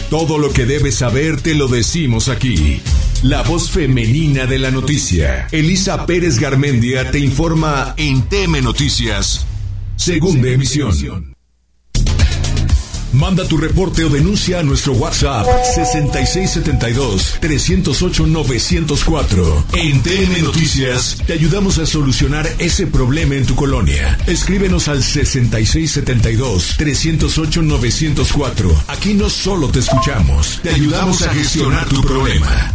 Todo lo que debes saber te lo decimos aquí. La voz femenina de la noticia. Elisa Pérez Garmendia te informa en TM Noticias, segunda emisión. Manda tu reporte o denuncia a nuestro WhatsApp 6672-308-904. En TN Noticias te ayudamos a solucionar ese problema en tu colonia. Escríbenos al 6672-308-904. Aquí no solo te escuchamos, te ayudamos a gestionar tu problema.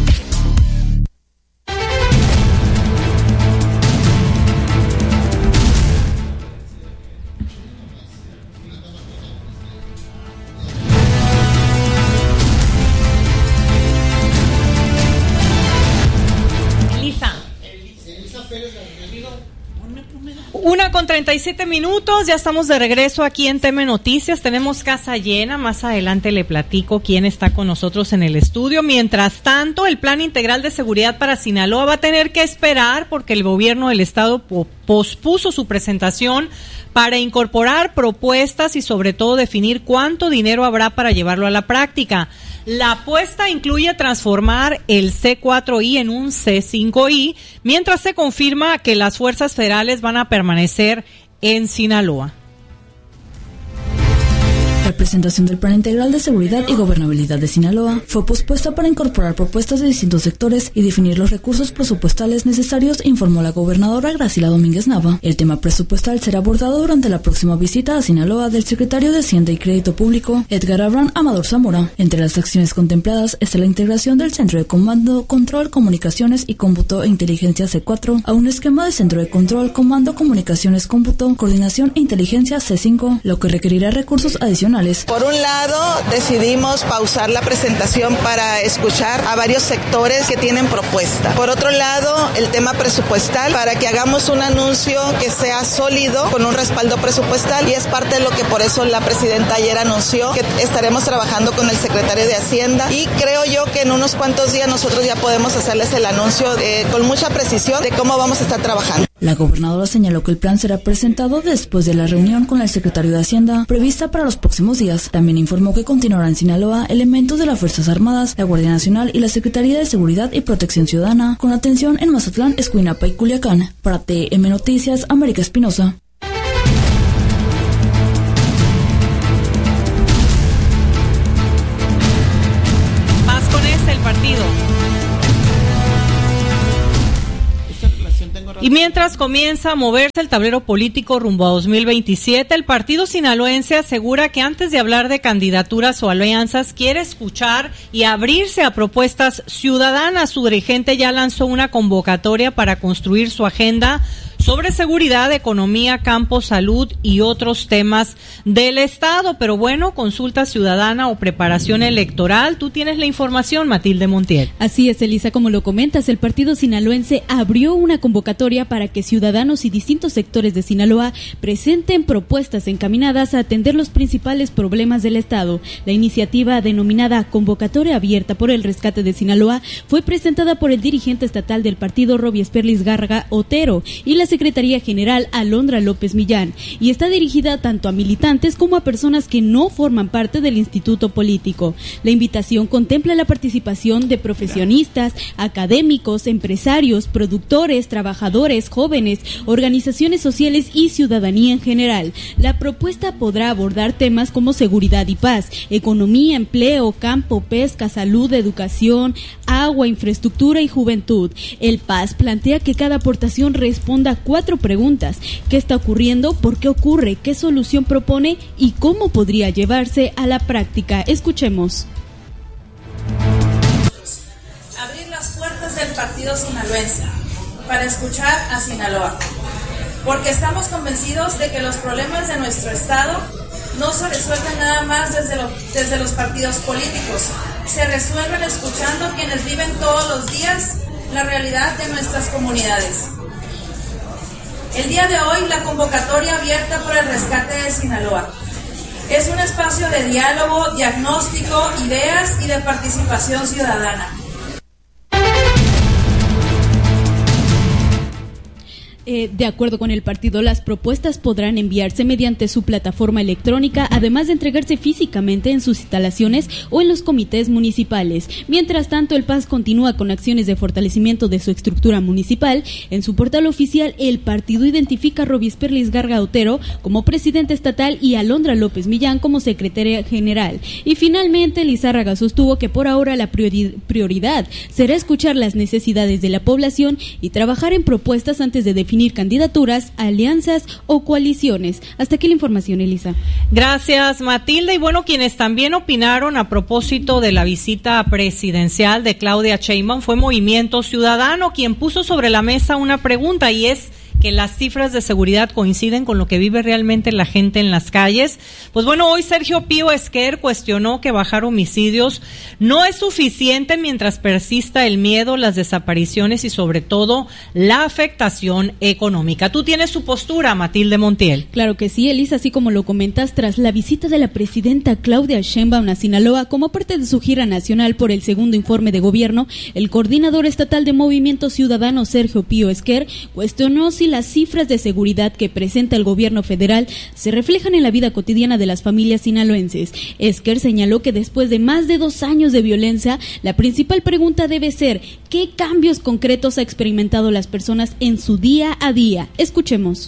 Una con 37 minutos, ya estamos de regreso aquí en TM Noticias, tenemos casa llena, más adelante le platico quién está con nosotros en el estudio. Mientras tanto, el Plan Integral de Seguridad para Sinaloa va a tener que esperar porque el gobierno del estado pospuso su presentación para incorporar propuestas y sobre todo definir cuánto dinero habrá para llevarlo a la práctica. La apuesta incluye transformar el C4I en un C5I, mientras se confirma que las fuerzas federales van a permanecer en Sinaloa. La presentación del Plan Integral de Seguridad y Gobernabilidad de Sinaloa fue pospuesta para incorporar propuestas de distintos sectores y definir los recursos presupuestales necesarios, informó la gobernadora Graciela Domínguez Nava. El tema presupuestal será abordado durante la próxima visita a Sinaloa del secretario de Hacienda y Crédito Público, Edgar Abraham Amador Zamora. Entre las acciones contempladas está la integración del Centro de Comando, Control, Comunicaciones y Cómputo e Inteligencia C4 a un esquema de Centro de Control, Comando, Comunicaciones, Cómputo, Coordinación e Inteligencia C5, lo que requerirá recursos adicionales. Por un lado, decidimos pausar la presentación para escuchar a varios sectores que tienen propuesta. Por otro lado, el tema presupuestal, para que hagamos un anuncio que sea sólido, con un respaldo presupuestal, y es parte de lo que por eso la presidenta ayer anunció, que estaremos trabajando con el secretario de Hacienda, y creo yo que en unos cuantos días nosotros ya podemos hacerles el anuncio con mucha precisión de cómo vamos a estar trabajando. La gobernadora señaló que el plan será presentado después de la reunión con el secretario de Hacienda prevista para los próximos días. También informó que continuarán en Sinaloa elementos de las Fuerzas Armadas, la Guardia Nacional y la Secretaría de Seguridad y Protección Ciudadana, con atención en Mazatlán, Escuinapa y Culiacán. Para TM Noticias, América Espinosa. Más con el partido. Y mientras comienza a moverse el tablero político rumbo a 2027, el partido sinaloense asegura que antes de hablar de candidaturas o alianzas, quiere escuchar y abrirse a propuestas ciudadanas. Su dirigente ya lanzó una convocatoria para construir su agenda sobre seguridad, economía, campo, salud y otros temas del Estado. Pero bueno, consulta ciudadana o preparación electoral. Tú tienes la información, Matilde Montiel. Así es, Elisa, como lo comentas, el partido sinaloense abrió una convocatoria para que ciudadanos y distintos sectores de Sinaloa presenten propuestas encaminadas a atender los principales problemas del Estado. La iniciativa, denominada Convocatoria Abierta por el Rescate de Sinaloa, fue presentada por el dirigente estatal del partido, Robiesper Lizgárraga Otero, y la Secretaría General, Alondra López Millán, y está dirigida tanto a militantes como a personas que no forman parte del instituto político. La invitación contempla la participación de profesionistas, académicos, empresarios, productores, trabajadores, jóvenes, organizaciones sociales y ciudadanía en general. La propuesta podrá abordar temas como seguridad y paz, economía, empleo, campo, pesca, salud, educación, agua, infraestructura y juventud. El PAS plantea que cada aportación responda a 4 preguntas: ¿qué está ocurriendo? ¿Por qué ocurre? ¿Qué solución propone? ¿Y cómo podría llevarse a la práctica? Escuchemos. Abrir las puertas del partido sinaloense para escuchar a Sinaloa, porque estamos convencidos de que los problemas de nuestro estado no se resuelven nada más desde los partidos políticos, se resuelven escuchando a quienes viven todos los días la realidad de nuestras comunidades. El día de hoy, la convocatoria abierta por el rescate de Sinaloa es un espacio de diálogo, diagnóstico, ideas y de participación ciudadana. De acuerdo con el partido, las propuestas podrán enviarse mediante su plataforma electrónica, además de entregarse físicamente en sus instalaciones o en los comités municipales. Mientras tanto, el PAS continúa con acciones de fortalecimiento de su estructura municipal. En su portal oficial, el partido identifica a Robespierre Lisgarga Otero como presidente estatal y a Alondra López Millán como secretaria general. Y finalmente, Lizárraga sostuvo que por ahora la prioridad será escuchar las necesidades de la población y trabajar en propuestas antes de definir candidaturas, alianzas o coaliciones. Hasta aquí la información, Elisa. Gracias, Matilde. Y bueno, quienes también opinaron a propósito de la visita presidencial de Claudia Sheinbaum fue Movimiento Ciudadano, quien puso sobre la mesa una pregunta, y es que las cifras de seguridad coinciden con lo que vive realmente la gente en las calles. Pues bueno, hoy Sergio Pío Esquer cuestionó que bajar homicidios no es suficiente mientras persista el miedo, las desapariciones y sobre todo la afectación económica. ¿Tú tienes su postura, Matilde Montiel? Claro que sí, Elisa, así como lo comentas, tras la visita de la presidenta Claudia Sheinbaum a Sinaloa como parte de su gira nacional por el segundo informe de gobierno, el coordinador estatal de Movimiento Ciudadano, Sergio Pío Esquer, cuestionó si las cifras de seguridad que presenta el gobierno federal se reflejan en la vida cotidiana de las familias sinaloenses. Esquer señaló que después de más de 2 años de violencia, la principal pregunta debe ser ¿qué cambios concretos ha experimentado las personas en su día a día? Escuchemos.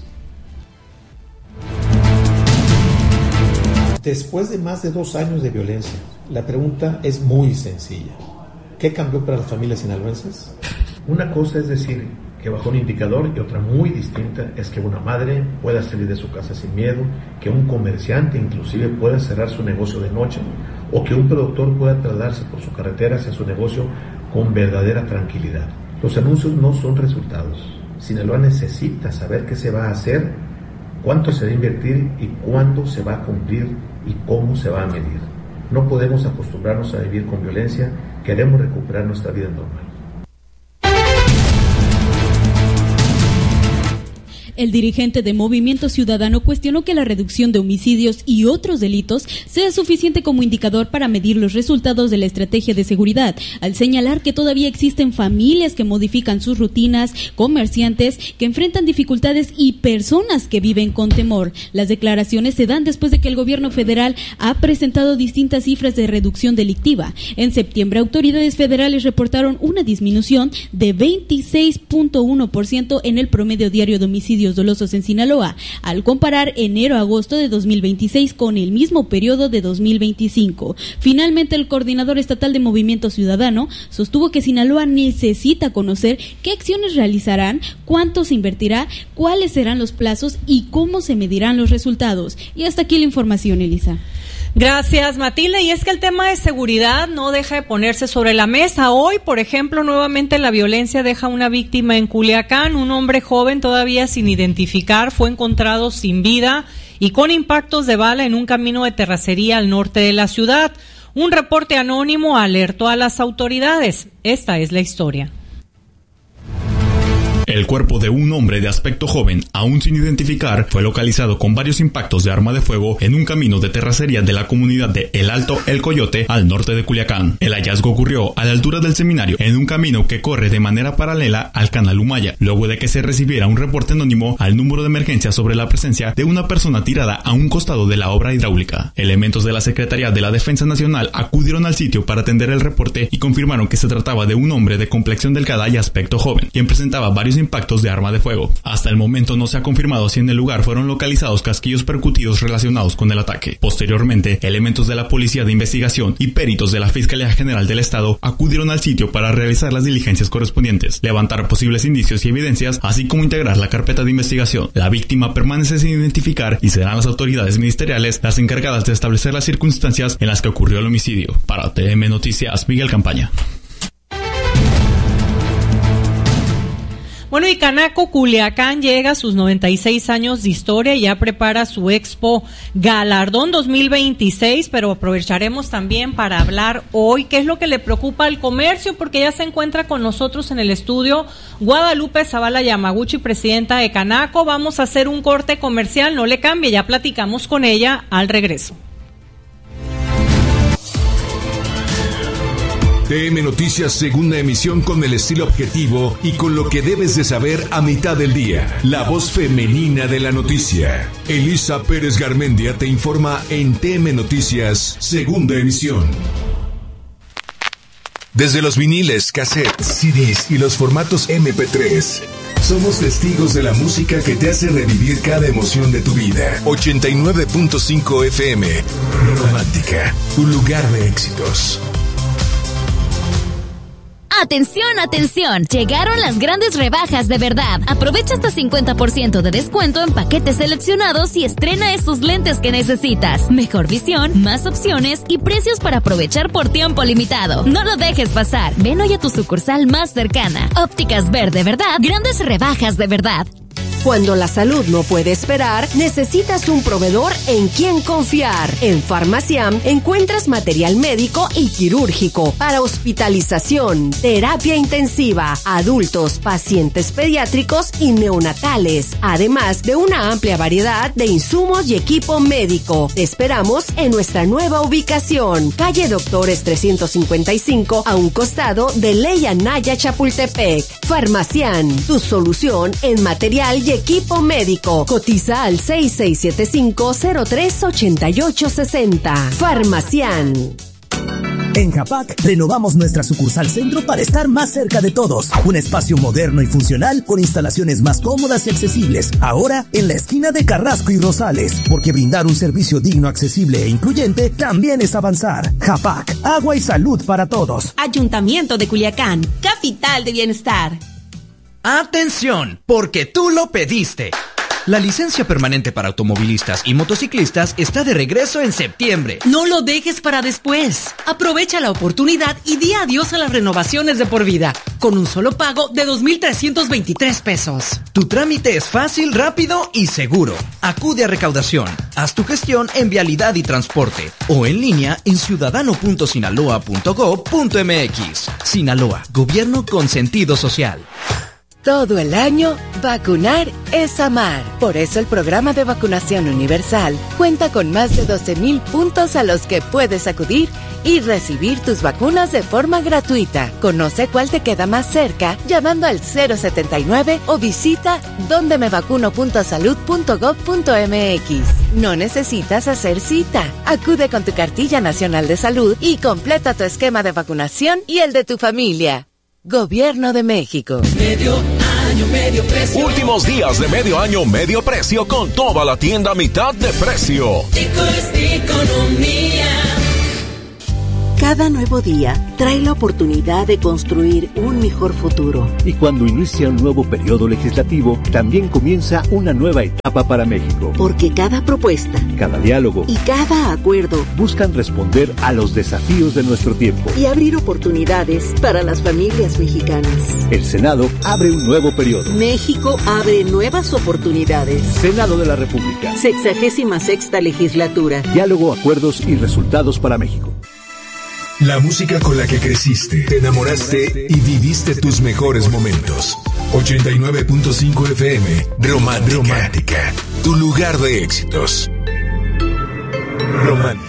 Después de más de 2 años de violencia, la pregunta es muy sencilla. ¿Qué cambió para las familias sinaloenses? Una cosa es decir que bajó un indicador y otra muy distinta es que una madre pueda salir de su casa sin miedo, que un comerciante inclusive pueda cerrar su negocio de noche o que un productor pueda trasladarse por su carretera hacia su negocio con verdadera tranquilidad. Los anuncios no son resultados. Sinaloa necesita saber qué se va a hacer, cuánto se va a invertir y cuándo se va a cumplir y cómo se va a medir. No podemos acostumbrarnos a vivir con violencia, queremos recuperar nuestra vida normal. El dirigente de Movimiento Ciudadano cuestionó que la reducción de homicidios y otros delitos sea suficiente como indicador para medir los resultados de la estrategia de seguridad, al señalar que todavía existen familias que modifican sus rutinas, comerciantes que enfrentan dificultades y personas que viven con temor. Las declaraciones se dan después de que el gobierno federal ha presentado distintas cifras de reducción delictiva. En septiembre, autoridades federales reportaron una disminución de 26.1% en el promedio diario de homicidios dolosos en Sinaloa, al comparar enero-agosto de 2026 con el mismo periodo de 2025. Finalmente, el coordinador estatal de Movimiento Ciudadano sostuvo que Sinaloa necesita conocer qué acciones realizarán, cuánto se invertirá, cuáles serán los plazos y cómo se medirán los resultados. Y hasta aquí la información, Elisa. Gracias, Matilde. Y es que el tema de seguridad no deja de ponerse sobre la mesa. Hoy, por ejemplo, nuevamente la violencia deja una víctima en Culiacán. Un hombre joven todavía sin identificar fue encontrado sin vida y con impactos de bala en un camino de terracería al norte de la ciudad. Un reporte anónimo alertó a las autoridades. Esta es la historia. El cuerpo de un hombre de aspecto joven, aún sin identificar, fue localizado con varios impactos de arma de fuego en un camino de terracería de la comunidad de El Alto El Coyote, al norte de Culiacán. El hallazgo ocurrió a la altura del seminario, en un camino que corre de manera paralela al canal Humaya, luego de que se recibiera un reporte anónimo al número de emergencia sobre la presencia de una persona tirada a un costado de la obra hidráulica. Elementos de la Secretaría de la Defensa Nacional acudieron al sitio para atender el reporte y confirmaron que se trataba de un hombre de complexión delgada y aspecto joven, quien presentaba varios impactos de arma de fuego. Hasta el momento no se ha confirmado si en el lugar fueron localizados casquillos percutidos relacionados con el ataque. Posteriormente, elementos de la Policía de Investigación y peritos de la Fiscalía General del Estado acudieron al sitio para realizar las diligencias correspondientes, levantar posibles indicios y evidencias, así como integrar la carpeta de investigación. La víctima permanece sin identificar y serán las autoridades ministeriales las encargadas de establecer las circunstancias en las que ocurrió el homicidio. Para TM Noticias, Miguel Campaña. Bueno, y Canaco Culiacán llega a sus 96 años de historia y ya prepara su Expo Galardón 2026, pero aprovecharemos también para hablar hoy qué es lo que le preocupa al comercio, porque ya se encuentra con nosotros en el estudio Guadalupe Zavala Yamaguchi, presidenta de Canaco. Vamos a hacer un corte comercial, no le cambie, ya platicamos con ella al regreso. TM Noticias segunda emisión con el estilo objetivo y con lo que debes de saber a mitad del día. La voz femenina de la noticia. Elisa Pérez Garmendia te informa en TM Noticias segunda emisión. Desde los viniles, cassettes, CDs y los formatos MP3, somos testigos de la música que te hace revivir cada emoción de tu vida. 89.5 FM, Romántica, tu lugar de éxitos. ¡Atención, atención! Llegaron las grandes rebajas de verdad. Aprovecha hasta 50% de descuento en paquetes seleccionados y estrena esos lentes que necesitas. Mejor visión, más opciones y precios para aprovechar por tiempo limitado. No lo dejes pasar. Ven hoy a tu sucursal más cercana. Ópticas Ver de verdad. Grandes rebajas de verdad. Cuando la salud no puede esperar, necesitas un proveedor en quien confiar. En Farmaciam encuentras material médico y quirúrgico para hospitalización, terapia intensiva, adultos, pacientes pediátricos y neonatales, además de una amplia variedad de insumos y equipo médico. Te esperamos en nuestra nueva ubicación, calle Doctores 355, a un costado de Ley Anaya Chapultepec. Farmaciam, tu solución en material y equipo médico. Cotiza al 6675-038860. Farmaciam. En Japac, renovamos nuestra sucursal centro para estar más cerca de todos. Un espacio moderno y funcional con instalaciones más cómodas y accesibles. Ahora, en la esquina de Carrasco y Rosales. Porque brindar un servicio digno, accesible e incluyente también es avanzar. Japac, agua y salud para todos. Ayuntamiento de Culiacán, capital de bienestar. ¡Atención! Porque tú lo pediste. La licencia permanente para automovilistas y motociclistas está de regreso en septiembre. No lo dejes para después. Aprovecha la oportunidad y di adiós a las renovaciones de por vida, con un solo pago de 2,323 pesos. Tu trámite es fácil, rápido y seguro. Acude a recaudación. Haz tu gestión en Vialidad y Transporte o en línea en ciudadano.sinaloa.gov.mx. Sinaloa, gobierno con sentido social. Todo el año, vacunar es amar. Por eso el programa de vacunación universal cuenta con más de 12,000 puntos a los que puedes acudir y recibir tus vacunas de forma gratuita. Conoce cuál te queda más cerca llamando al 079 o visita dondemevacuno.salud.gov.mx. No necesitas hacer cita. Acude con tu cartilla nacional de salud y completa tu esquema de vacunación y el de tu familia. Gobierno de México. Medio año, medio precio. Últimos días de medio año, medio precio con toda la tienda a mitad de precio. Economía. Cada nuevo día trae la oportunidad de construir un mejor futuro. Y cuando inicia un nuevo periodo legislativo, también comienza una nueva etapa para México. Porque cada propuesta, cada diálogo y cada acuerdo buscan responder a los desafíos de nuestro tiempo y abrir oportunidades para las familias mexicanas. El Senado abre un nuevo periodo. México abre nuevas oportunidades. Senado de la República. 66ª legislatura. Diálogo, acuerdos y resultados para México. La música con la que creciste, te enamoraste y viviste tus mejores momentos. 89.5 FM, Romántica, tu lugar de éxitos. Romántica.